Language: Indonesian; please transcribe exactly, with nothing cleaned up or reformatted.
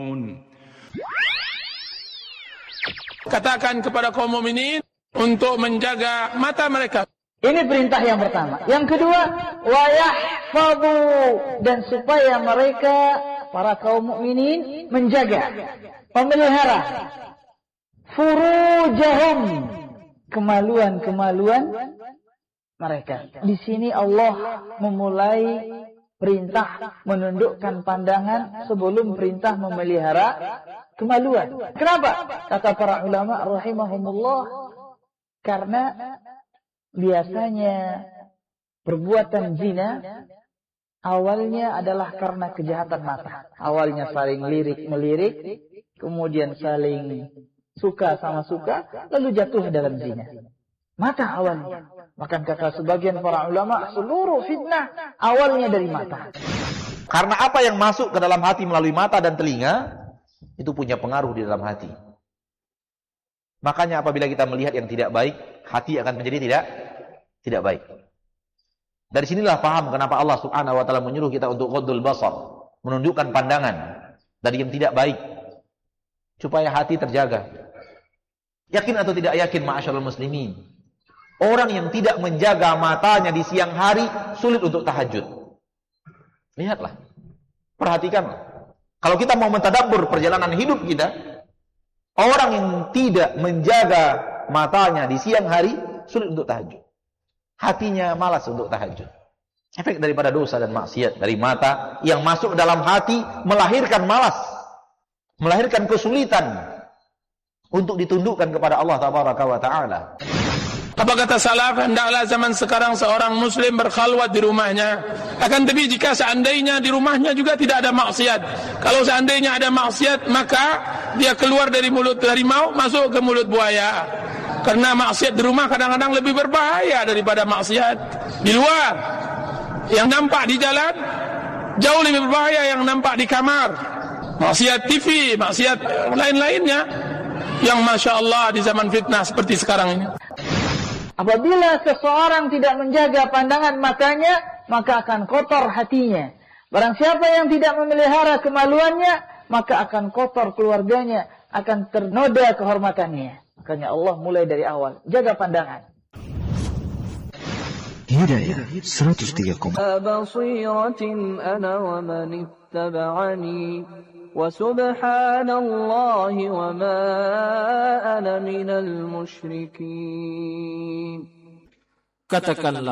Katakan kepada kaum mukminin untuk menjaga mata mereka. Ini perintah yang pertama. Yang kedua, wa yahfazu, dan supaya mereka para kaum mukminin menjaga, memelihara furujahum, kemaluan-kemaluan mereka. Di sini Allah memulai perintah menundukkan pandangan sebelum perintah memelihara kemaluan. Kenapa? Kata para ulama rahimahumullah, karena biasanya perbuatan zina awalnya adalah karena kejahatan mata. Awalnya saling lirik-melirik, kemudian saling suka sama suka, lalu jatuh dalam zina. Mata awalnya. Maka kata sebagian para ulama, seluruh fitnah awalnya dari mata. Karena apa yang masuk ke dalam hati melalui mata dan telinga, itu punya pengaruh di dalam hati. Makanya apabila kita melihat yang tidak baik, hati akan menjadi tidak tidak baik. Dari sinilah paham kenapa Allah Subhanahu wa taala menyuruh kita untuk ghaddul basar, menundukkan pandangan dari yang tidak baik supaya hati terjaga. Yakin atau tidak yakin ma'asyiral muslimin? Orang yang tidak menjaga matanya di siang hari sulit untuk tahajud. Lihatlah. Perhatikanlah. Kalau kita mau mentadabbur perjalanan hidup kita, orang yang tidak menjaga matanya di siang hari sulit untuk tahajud. Hatinya malas untuk tahajud. Efek daripada dosa dan maksiat dari mata yang masuk dalam hati melahirkan malas, melahirkan kesulitan untuk ditundukkan kepada Allah Tabaraka wa Ta'ala. Apa kata salaf, hendaklah zaman sekarang seorang muslim berkhalwat di rumahnya. Akan tapi jika seandainya di rumahnya juga tidak ada maksiat, kalau seandainya ada maksiat, maka dia keluar dari mulut harimau masuk ke mulut buaya. Karena maksiat di rumah kadang-kadang lebih berbahaya daripada maksiat di luar. Yang nampak di jalan jauh lebih berbahaya yang nampak di kamar. Maksiat T V, maksiat lain-lainnya yang Masya Allah di zaman fitnah seperti sekarang ini. Apabila seseorang tidak menjaga pandangan matanya, maka akan kotor hatinya. Barang siapa yang tidak memelihara kemaluannya, maka akan kotor keluarganya, akan ternoda kehormatannya. Makanya Allah mulai dari awal, jaga pandangan. Hidayah seratus tiga koma basiratin ana wa man ittaba'ani wa subhanallahi wa ma ana minal musyrikin. Katakanlah